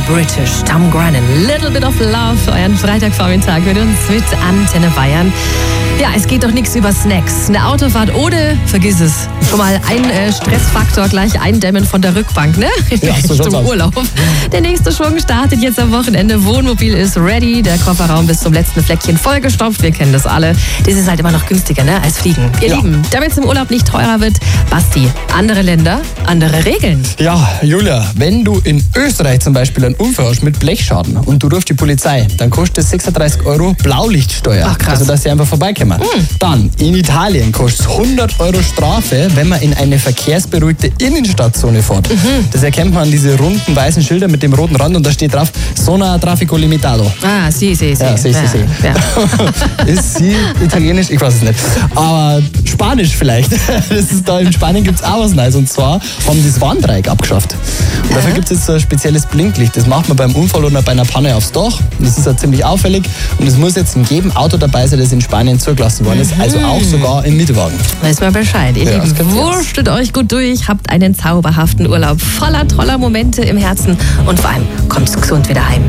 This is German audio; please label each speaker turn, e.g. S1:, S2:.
S1: British, Tom Grennan, Little Bit of Love für euren Freitagvormittag mit uns mit Antenne Bayern. Ja, es geht doch nichts über Snacks. Eine Autofahrt ohne, vergiss es. Schon mal ein Stressfaktor gleich eindämmen von der Rückbank, ne?
S2: Ja, so
S1: Richtung Urlaub. Der nächste Schwung startet jetzt am Wochenende. Wohnmobil ist ready. Der Kofferraum bis zum letzten Fleckchen vollgestopft. Wir kennen das alle. Das ist halt immer noch günstiger, ne? Als Fliegen. Ihr Lieben, damit es im Urlaub nicht teurer wird, Basti, andere Länder, andere Regeln.
S2: Ja, Julia, wenn du in Österreich zum Beispiel einen Unfall hast mit Blechschaden und du rufst die Polizei, dann kostet es 36 € Blaulichtsteuer.
S1: Ach, krass.
S2: Also, dass sie einfach vorbeikommen. Dann, in Italien kostet es 100 € Strafe, wenn man in eine verkehrsberuhigte Innenstadtzone fährt. Das erkennt man an diese runden weißen Schilder mit dem roten Rand und da steht drauf, Zona Traffico Limitato.
S1: Ah, sí.
S2: Ja, sí.
S1: Ja.
S2: Ist sie italienisch? Ich weiß es nicht. Aber Spanisch vielleicht. Das ist da in Spanien gibt es auch was Neues. Und zwar haben die das Warndreieck abgeschafft. Und dafür gibt es jetzt so ein spezielles Blinklicht. Das macht man beim Unfall oder bei einer Panne aufs Dach. Das ist halt ziemlich auffällig. Und es muss jetzt in jedem Auto dabei sein, das in Spanien zugelassen worden ist. Also auch sogar im Mietwagen.
S1: Weiß mal Bescheid. Ihr Lieben,
S2: das
S1: wurschtet euch gut durch, habt einen zauberhaften Urlaub voller toller Momente im Herzen und vor allem kommt gesund wieder heim.